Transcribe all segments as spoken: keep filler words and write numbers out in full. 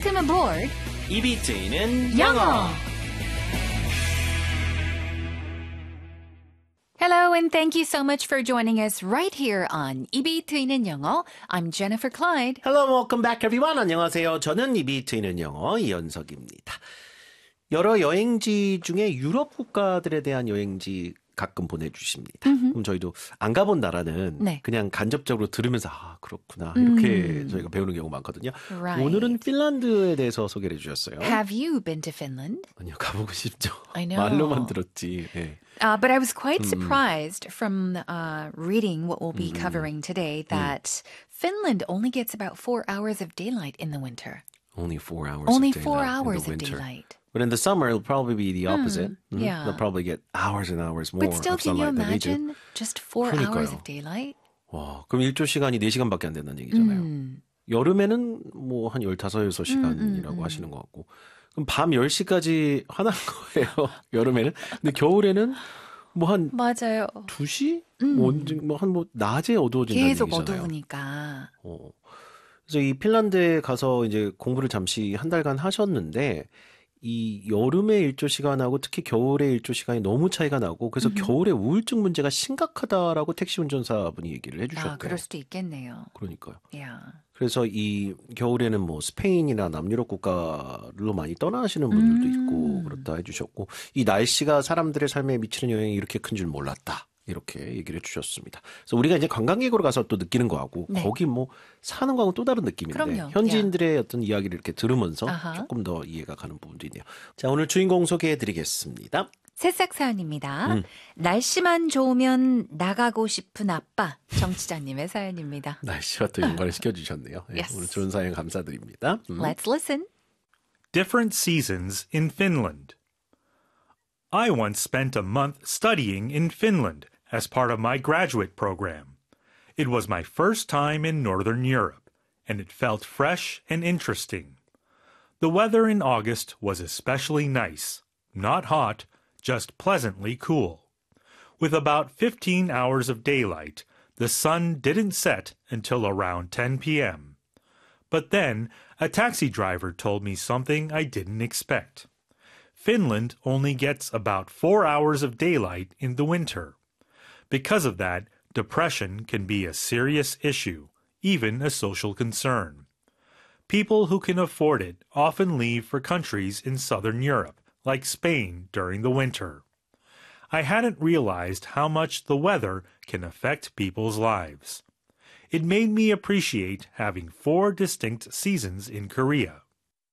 Welcome aboard. 입이 트이는 영어. 영어. Hello and thank you so much for joining us right here on 입이 트이는 영어. I'm Jennifer Clyde. Hello, welcome back everyone. 안녕하세요. 저는 입이 트이는 영어 이현석입니다. 여러 여행지 중에 유럽 국가들에 대한 여행지 가끔 보내주십니다. 음흠. 그럼 저희도 안 가본 나라는 네. 그냥 간접적으로 들으면서 아 그렇구나 이렇게 음. 저희가 배우는 경우가 많거든요. Right. 오늘은 핀란드에 대해서 소개를 해주셨어요. Have you been to Finland? 아니요, 가보고 싶죠. I know. 말로만 들었지. 네. Uh, but I was quite surprised from uh, reading what we'll be covering today that Finland only gets about four hours of daylight in the winter. Only four hours Only of daylight four in hours the of winter. daylight. But in the summer, it'll probably be the opposite. Mhm. yeah. They'll probably get hours and hours more But still, of can you sunlight than we do. imagine just four hours 그러니까요. of daylight? 와, 그럼 일조 시간이 네 시간밖에 안 된다는 얘기잖아요. 음. 여름에는 뭐 한 열다섯, 여섯 시간이라고 음, 음, 음. 하시는 것 같고. 그럼 밤 열 시까지 하는 거예요. 여름에는. 근데 겨울에는 뭐 한 맞아요. 두 시? 음. 뭐한 뭐 낮에 어두워진다는 계속 얘기잖아요. 어두우니까. 어. 그래서 이 핀란드에 가서 이제 공부를 잠시 한 달간 하셨는데 이 여름의 일조 시간하고 특히 겨울의 일조 시간이 너무 차이가 나고 그래서 음흠. 겨울에 우울증 문제가 심각하다라고 택시 운전사분이 얘기를 해주셨대요. 아, 그럴 수도 있겠네요. 그러니까요. Yeah. 그래서 이 겨울에는 뭐 스페인이나 남유럽 국가로 많이 떠나시는 분들도 음. 있고 그렇다 해주셨고 이 날씨가 사람들의 삶에 미치는 영향이 이렇게 큰 줄 몰랐다. 이렇게 얘기를 해주셨습니다. 그래서 우리가 이제 관광객으로 가서 또 느끼는 거하고 네. 거기 뭐 사는 거하고 또 다른 느낌인데 그럼요. 현지인들의 어떤 이야기를 이렇게 들으면서 아하. 조금 더 이해가 가는 부분도 있네요. 자, 오늘 주인공 소개해드리겠습니다. 새싹 사연입니다. 음. 날씨만 좋으면 나가고 싶은 아빠 정치자님의 사연입니다. 날씨와 또 연관을 시켜주셨네요. 네, Yes. 오늘 좋은 사연 감사드립니다. 음. Let's listen. Different seasons in Finland. I once spent a month studying in Finland as part of my graduate program. It was my first time in Northern Europe, and it felt fresh and interesting. The weather in August was especially nice, not hot, just pleasantly cool. With about fifteen hours of daylight, the sun didn't set until around ten p.m. But then, a taxi driver told me something I didn't expect. Finland only gets about four hours of daylight in the winter. Because of that, depression can be a serious issue, even a social concern. People who can afford it often leave for countries in southern Europe, like Spain, during the winter. I hadn't realized how much the weather can affect people's lives. It made me appreciate having four distinct seasons in Korea.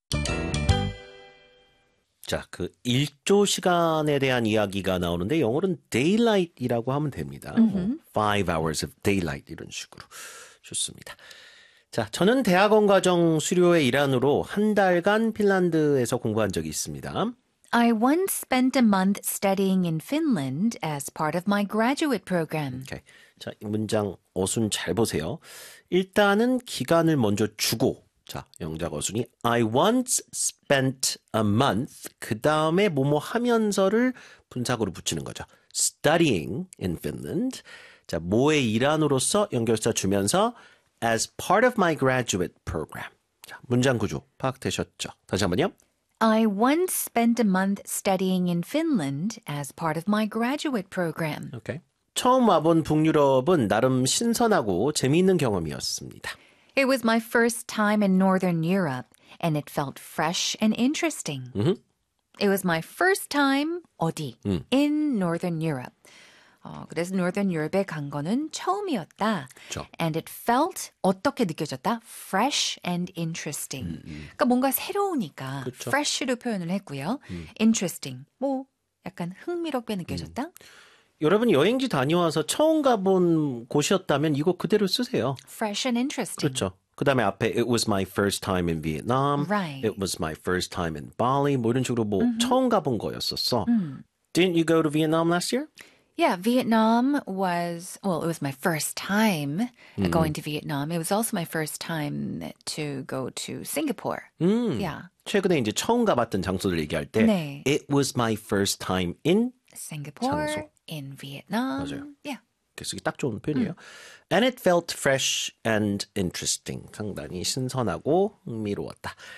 자, 그 일조 시간에 대한 이야기가 나오는데 영어로는 daylight이라고 하면 됩니다. 뭐 five hours of daylight 이런 식으로. 좋습니다. 자, 저는 대학원 과정 수료의 일환으로 한 달간 핀란드에서 공부한 적이 있습니다. I once spent a month studying in Finland as part of my graduate program. 오케이. 자, 이 문장 어순 잘 보세요. 일단은 기간을 먼저 주고 자, 영작 어순이 I once spent a month 그 다음에 뭐뭐 하면서를 분사구로 붙이는 거죠. Studying in Finland. 자, 뭐의 일환으로서 연결사 주면서 as part of my graduate program. 자, 문장 구조 파악되셨죠? 다시 한번요. I once spent a month studying in Finland as part of my graduate program. 오케이. 처음 와본 북유럽은 나름 신선하고 재미있는 경험이었습니다. It was my first time in Northern Europe, and it felt fresh and interesting. 음흠. It was my first time 어디? 음. In Northern Europe. 어, 그래서 Northern Europe에 간 거는 처음이었다. 그렇죠. And it felt 어떻게 느껴졌다? Fresh and interesting. 음, 음. 그러니까 뭔가 새로우니까 그쵸. fresh로 표현을 했고요. 음. interesting. 뭐 약간 흥미롭게 느껴졌다? 음. 여러분 여행지 다녀와서 처음 가본 곳이었다면 이거 그대로 쓰세요. Fresh and interesting. 그렇죠. 그 다음에 앞에 It was my first time in Vietnam. Right. It was my first time in Bali. 뭐 이런 식으로 뭐 Mm-hmm. 처음 가본 거였었어. 음. Didn't you go to Vietnam last year? Yeah, Vietnam was, well, it was my first time Mm. going to Vietnam. It was also my first time to go to Singapore. 음. Yeah. 최근에 이제 처음 가봤던 장소들 얘기할 때 네. It was my first time in Singapore, 장소. in Vietnam. 맞아요. Yeah. 쓰기 딱 좋은 표현이에요. And it felt fresh and interesting. 상당히 신선하고 흥미로웠다.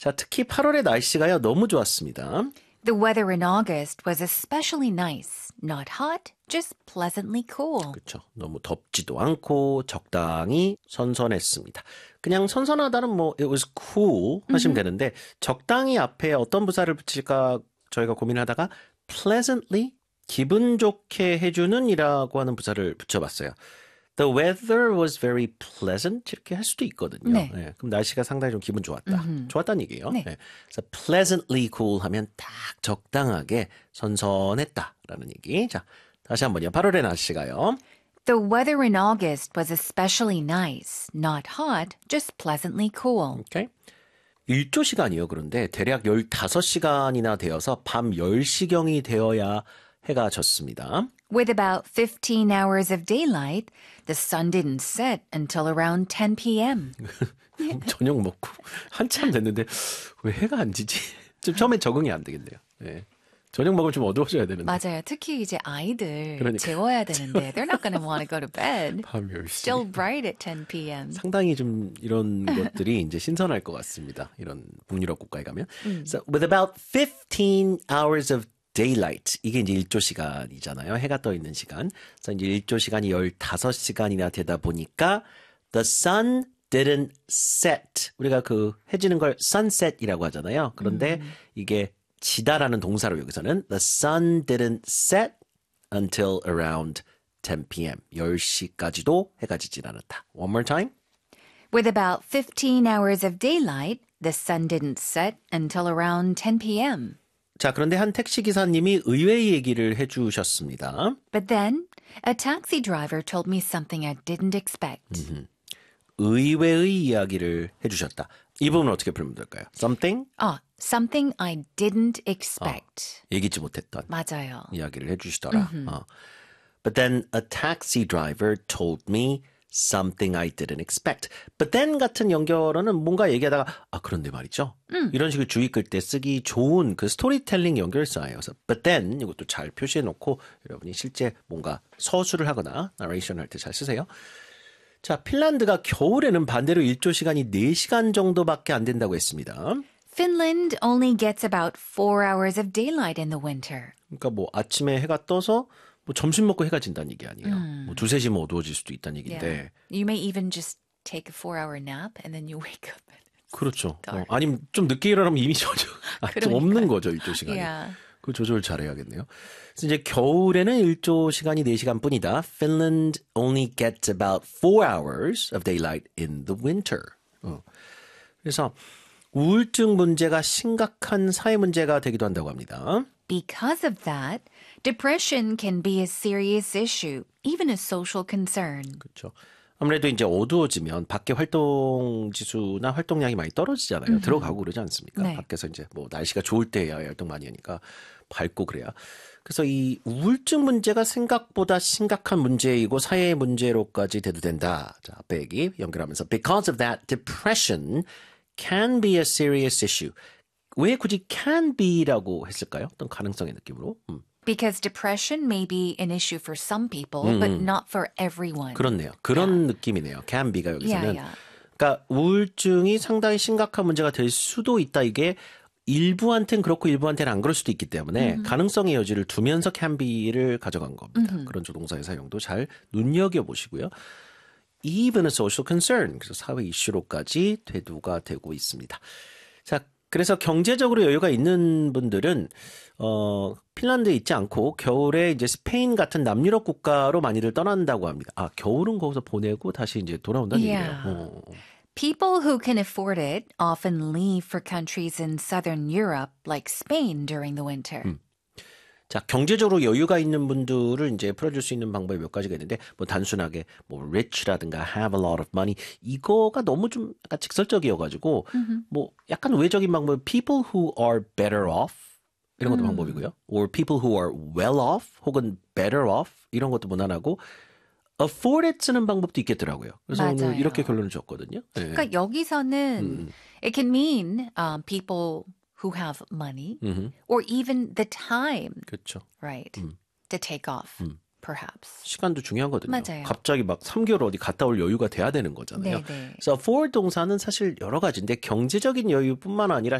자, 특히 팔월의 날씨가요, 너무 좋았습니다. The weather in August was especially nice. Not hot, just pleasantly cool. 그렇죠. 너무 덥지도 않고 적당히 선선했습니다. 그냥 선선하다는 뭐 it was cool 하시면 되는데 적당히 앞에 어떤 부사를 붙일까 저희가 고민하다가 pleasantly 기분 좋게 해주는 이라고 하는 부사를 붙여봤어요. The weather was very pleasant 이렇게 할 수도 있거든요. 네. 네, 그럼 날씨가 상당히 좀 기분 좋았다. 음흠. 좋았다는 얘기예요. 네. 네. 그래서 pleasantly cool 하면 딱 적당하게 선선했다라는 얘기. 자, 다시 한번요. 팔월의 날씨가요. The weather in August was especially nice. Not hot, just pleasantly cool. 오케이. 일조 시간이요. 그런데 대략 열다섯 시간이나 되어서 밤 열 시경이 되어야 해가 졌습니다. With about fifteen hours of daylight, the sun didn't set until around ten p.m. 저녁 먹고 한참 됐는데 왜 해가 안 지지? 좀 처음에 적응이 안 되겠네요. 네. 저녁 먹으면 좀 어두워져야 되는데. 맞아요. 특히 이제 아이들 그러니까. 재워야 되는데 they're not going to want to go to bed. 밤 열 시. Still bright at ten p.m. 상당히 좀 이런 것들이 이제 신선할 것 같습니다. 이런 북유럽 국가에 가면. So with about fifteen hours of daylight. 이게 이제 일조 시간이잖아요. 해가 떠 있는 시간. 그래서 이제 일조 시간이 열다섯 시간이나 되다 보니까 the sun didn't set. 우리가 그 해지는 걸 sunset이라고 하잖아요. 그런데 음. 이게 지다라는 동사로 여기서는 the sun didn't set until around ten p.m. 열 시까지도 해가 지진 않았다. One more time. With about fifteen hours of daylight, the sun didn't set until around ten p.m. 자, 그런데 한 택시 기사님이 의외의 얘기를 해주셨습니다. But then, a taxi driver told me something I didn't expect. 음흠. 의외의 이야기를 해주셨다. 이 부분은 어떻게 풀면 될까요? Something? 아, something I didn't expect. 어, 예기치 못했던 맞아요. 이야기를 해주시더라. 어. But then a taxi driver told me something I didn't expect. But then 같은 연결어는 뭔가 얘기하다가 아 그런데 말이죠. 음. 이런 식으로 주의 끌 때 쓰기 좋은 그 스토리텔링 연결사예요. 그래서 but then 이것도 잘 표시해 놓고 여러분이 실제 뭔가 서술을 하거나 나레이션 할 때 잘 쓰세요. 자, 핀란드가 겨울에는 반대로 일조 시간이 네 시간 정도밖에 안 된다고 했습니다. Finland only gets about four hours of daylight in the winter. 그러니까 뭐 아침에 해가 떠서 뭐 점심 먹고 해가 진다는 얘기 아니에요. 음. 뭐 두세 시면 어두워질 수도 있다는 얘기인데. Yeah. You may even just take a four-hour nap and then you wake up. And it's 그렇죠. dark. 어, 아니면 좀 늦게 일어나면 이미 저녁 아, 좀 없는 거죠, 일조 시간이. Yeah. 그 조절 잘해야겠네요. 그래서 이제 겨울에는 일조 시간이 네 시간뿐이다. Finland only gets about four hours of daylight in the winter. 어. 그래서 우울증 문제가 심각한 사회 문제가 되기도 한다고 합니다. Because of that, depression can be a serious issue, even a social concern. 그렇죠. 아무래도 이제 어두워지면 밖에 활동 지수나 활동량이 많이 떨어지잖아요. 음흠. 들어가고 그러지 않습니까? 네. 밖에서 이제 뭐 날씨가 좋을 때야 활동 많이 하니까 밝고 그래야. 그래서 이 우울증 문제가 생각보다 심각한 문제이고 사회 문제로까지 돼도 된다. 자, 앞에 얘기 연결하면서 because of that, depression can be a serious issue. 왜 굳이 can be라고 했을까요? 어떤 가능성의 느낌으로. 음. Because depression may be an issue for some people, 음. but not for everyone. 그렇네요. 그런 yeah. 느낌이네요. can be가 여기서는. Yeah, yeah. 그러니까 우울증이 상당히 심각한 문제가 될 수도 있다. 이게 일부한테는 그렇고 일부한테는 안 그럴 수도 있기 때문에 mm-hmm. 가능성의 여지를 두면서 can be를 가져간 겁니다. Mm-hmm. 그런 조동사의 사용도 잘 눈여겨보시고요. Even a social concern, 그래서 사회 이슈로까지 대두가 되고 있습니다. 자, 그래서 경제적으로 여유가 있는 분들은 어, 핀란드에 있지 않고 겨울에 이제 스페인 같은 남유럽 국가로 많이들 떠난다고 합니다. 아, 겨울은 거기서 보내고 다시 이제 돌아온다는 yeah. 얘기예요. 어. People who can afford it often leave for countries in southern Europe like Spain during the winter. 음. 자, 경제적으로 여유가 있는 분들을 이제 풀어줄 수 있는 방법이 몇 가지가 있는데, 뭐 단순하게 뭐 rich라든가 have a lot of money 이거가 너무 좀 약간 직설적이어가지고, mm-hmm. 뭐 약간 외적인 방법, people who are better off 이런 것도 음. 방법이고요, or people who are well off 혹은 better off 이런 것도 무난하고, afford it 쓰는 방법도 있겠더라고요. 그래서 맞아요. 오늘 이렇게 결론을 줬거든요. 네. 그러니까 여기서는 음. it can mean um, people who have money, mm-hmm. or even the time, 그렇죠. right, 음. to take off. 음. perhaps. 시간도 중요하거든요. 맞아요. 갑자기 막 삼 개월 어디 갔다 올 여유가 돼야 되는 거잖아요. 네, 네. 그래서 afford 동사는 사실 여러 가지인데 경제적인 여유뿐만 아니라